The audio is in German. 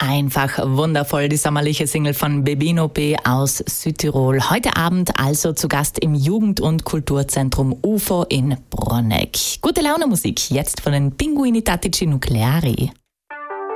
Einfach wundervoll, die sommerliche Single von Bebino B aus Südtirol. Heute Abend also zu Gast im Jugend- und Kulturzentrum UFO in Bronegg. Gute Laune Musik, jetzt von den Pinguini Tattici Nucleari.